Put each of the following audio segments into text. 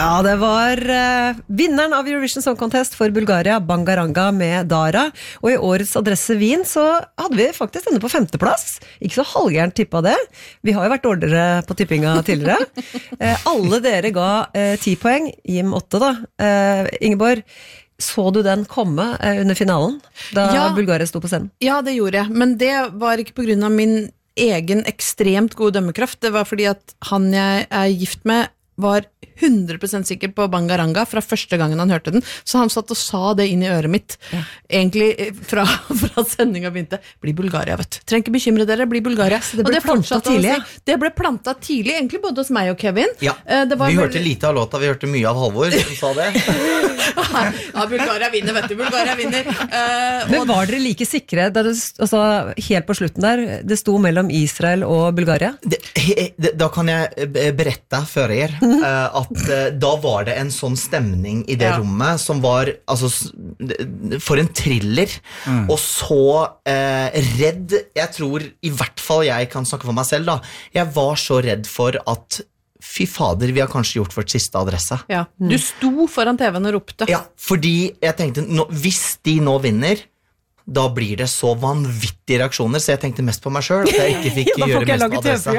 Ja, det var vinneren av Eurovision Song Contest for Bulgaria, Bangaranga med Dara. Og i årets Adresse Wien så hadde vi faktisk denne på 5. plass. Ikke så halvgjernt tippet det. Vi har jo vært dårligere på tippinga tidligere. Alle dere ga 10 poeng, Jim 8 da. Ingeborg, så du den komme under finalen, da Bulgaria sto på scenen? Ja, det gjorde jeg, men det var ikke på grunn av min egen ekstremt gode dømmekraft, det var fordi at han jeg gift med var 100% sikker på Bangaranga fra første gangen han hørte den, så han satt og sa det inn i øret mitt egentlig fra sendingen begynte, bli Bulgaria vet du, trenger ikke bekymre dere, bli Bulgaria så det ble plantet tidlig det ble plantet tidlig, egentlig både hos meg og Kevin vi hørte lite av låta, vi hørte mye av Halvor som sa det ja, Bulgaria vinner, vet du, Bulgaria vinner men var dere like sikre da det, altså, helt på slutten der, det sto mellom Israel og Bulgaria? Da kan jeg berette for dere at da var det en sånn stemning i det rommet som var altså, for en thriller og så redd jeg tror i hvert fall jeg kan snakke for meg selv da jeg var så redd for at fy fader, vi har kanskje gjort vårt siste adresse du sto foran TV-en og ropte ja, fordi jeg tenkte hvis de nå vinner da blir det så vanvittige reaksjoner så jeg tenkte mest på meg selv at jeg ikke fikk gjøre mest av adressa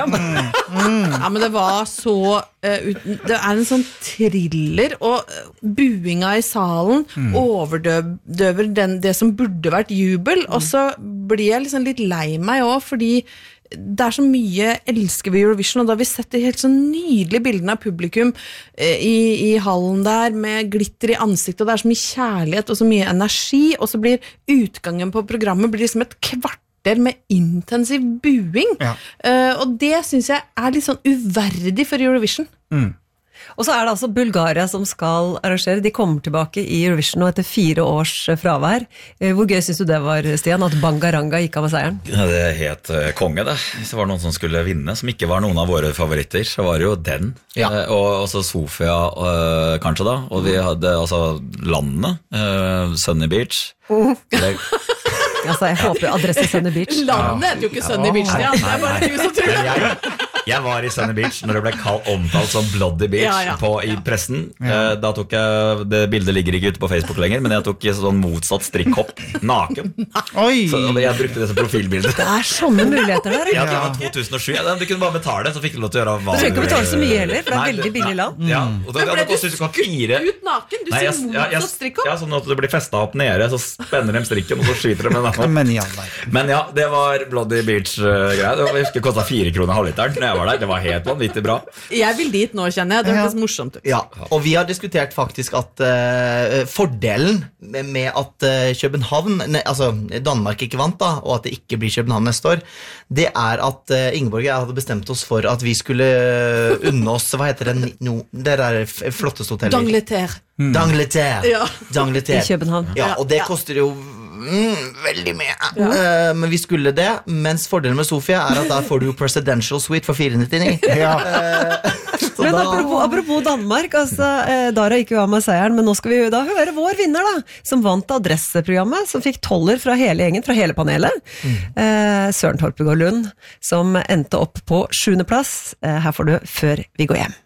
ja, men det var så det en sånn thriller og buinga i salen overdøver det som burde vært jubel og så blir jeg liksom litt lei meg også fordi det så mye elsker vi Eurovision og da har vi sett det helt sånn nydelige bildene av publikum i hallen der med glitter i ansiktet og det så mye kjærlighet og så mye energi og så blir utgangen på programmet blir liksom et kvarter med intensiv buing og det synes jeg litt sånn uverdig for Eurovision Og så det altså Bulgaria som skal arrangere. De kommer tilbake i Eurovision nå etter 4 års fravær. Hvor gøy synes du det var, Stian, at Bangaranga gikk av med seieren? Ja, det het konge, det. Hvis det var noen som skulle vinne, som ikke var noen av våre favoritter, så var det jo den. Og også Sofia, kanskje da. Og vi hadde altså landene, Sunny Beach. Altså, jeg håper adresse Sunny Beach. Landet heter jo ikke Sunny Beach, Stian. Det bare du som tror det. Jeg var i Sunny Beach når det ble omtalt som Bloody Beach i pressen. Da tok jeg, det bildet ligger ikke ute på Facebook lenger, men jeg tok sånn motsatt strikkhopp, naken. Så jeg brukte det som profilbilde. Det sånne muligheter der. Ja, det var 2007. Du kunne bare betale, så fikk du lov til å gjøre hva du trenger ikke betale så mye heller, for det veldig billig land. Ja, og men ble du skutt ut naken? Du sier motsatt strikkhopp? Ja, sånn at det blir festet opp nede, så spenner de strikken, og så skyter de med den. Men ja, det var Bloody Beach-greie. Jeg husker det kostet 4 kroner halvliteren når jeg var der. Det var helt vanvittig bra. Jeg vil dit nå, kjenner jeg. Det høres morsomt ut. Ja, og vi har diskutert faktisk at fordelen med at København, altså Danmark ikke vant da, og at det ikke blir København neste år, det at Ingeborg og jeg hadde bestemt oss for at vi skulle unne oss, hva heter det? Det der flotteste hotellet. D'Angleterre. I København. Ja, og det koster jo veldig mye men vi skulle det, mens fordelen med Sofia at da får du jo presidential suite for 499 men apropos Danmark altså, Dara gikk jo av med seieren men nå skal vi jo da høre vår vinner da som vant adresseprogrammet, som fikk 12 fra hele gjengen, fra hele panelet Søren Torpegård Lund som endte opp på 7. plass her får du Før vi går hjem